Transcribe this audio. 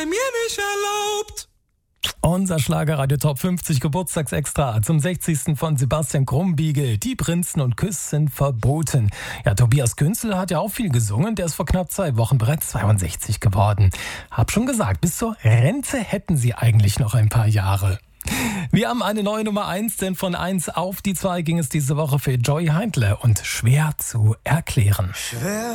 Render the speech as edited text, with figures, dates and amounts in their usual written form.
mir nicht erlaubt. Unser Schlagerradio Top 50 Geburtstagsextra zum 60. von Sebastian Krumbiegel. Die Prinzen und Küss sind verboten. Ja, Tobias Günzel hat ja auch viel gesungen. Der ist vor knapp 2 Wochen bereits 62 geworden. Hab schon gesagt, bis zur Rente hätten sie eigentlich noch ein paar Jahre. Wir haben eine neue Nummer 1, denn von 1 auf die 2 ging es diese Woche für Joy Heindler und schwer zu erklären. Schwer